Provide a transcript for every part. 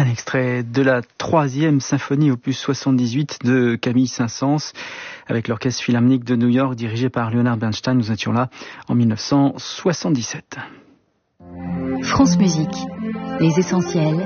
extrait de la 3e symphonie opus 78 de Camille Saint-Saëns avec l'Orchestre Philharmonique de New York dirigé par Leonard Bernstein. Nous étions là en 1977. France Musique, les essentiels.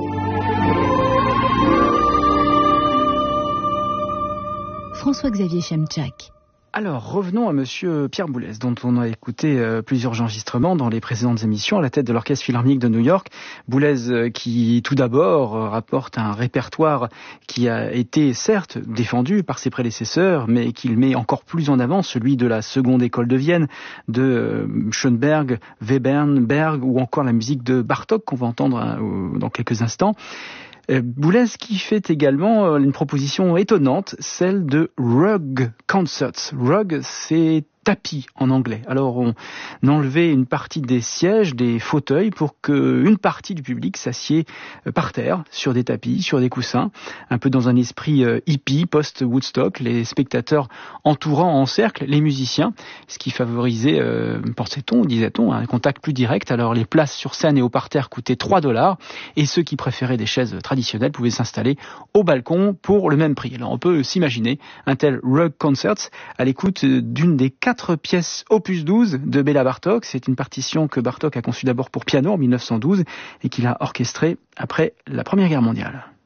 François-Xavier Chemczak. Alors, revenons à monsieur Pierre Boulez, dont on a écouté plusieurs enregistrements dans les précédentes émissions, à la tête de l'Orchestre Philharmonique de New York. Boulez qui, tout d'abord, rapporte un répertoire qui a été, certes, défendu par ses prédécesseurs, mais qu'il met encore plus en avant, celui de la seconde école de Vienne, de Schoenberg, Webern, Berg, ou encore la musique de Bartók, qu'on va entendre dans quelques instants. Boulez qui fait également une proposition étonnante, celle de Rug Concerts. Rug, c'est tapis en anglais. Alors on enlevait une partie des sièges, des fauteuils, pour qu'une partie du public s'assied par terre, sur des tapis, sur des coussins, un peu dans un esprit hippie, post-Woodstock, les spectateurs entourant en cercle les musiciens, ce qui favorisait, pensait-on, disait-on, un contact plus direct. Alors les places sur scène et au parterre coûtaient $3, et ceux qui préféraient des chaises traditionnelles pouvaient s'installer au balcon pour le même prix. Alors on peut s'imaginer un tel Rug Concerts à l'écoute d'une des 4 pièces opus 12 de Béla Bartók. C'est une partition que Bartók a conçue d'abord pour piano en 1912 et qu'il a orchestrée après la Première Guerre mondiale.